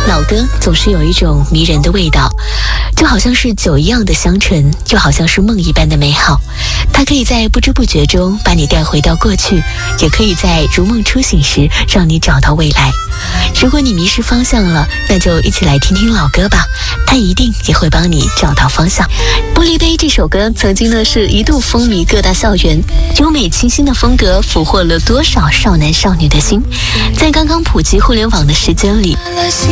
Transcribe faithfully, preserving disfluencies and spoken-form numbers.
老歌总是有一种迷人的味道，就好像是酒一样的香醇，就好像是梦一般的美好。它可以在不知不觉中把你带回到过去，也可以在如梦初醒时让你找到未来。如果你迷失方向了，那就一起来听听老歌吧，它一定也会帮你找到方向。玻璃杯这首歌曾经呢是一度风靡各大校园，优美清新的风格俘获了多少少男少女的心。在刚刚普及互联网的时间里，